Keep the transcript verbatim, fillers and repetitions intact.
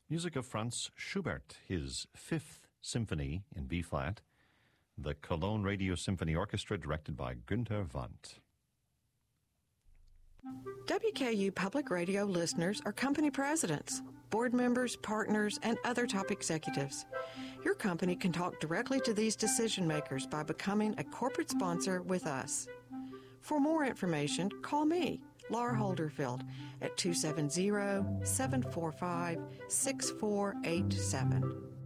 Music of Franz Schubert, his Fifth Symphony in B-flat, the Cologne Radio Symphony Orchestra, directed by Günter Wandt. W K U Public Radio listeners are company presidents, board members, partners, and other top executives. Your company can talk directly to these decision makers by becoming a corporate sponsor with us. For more information, call me, Laura Holderfield, at two seven zero, seven four five, six four eight seven.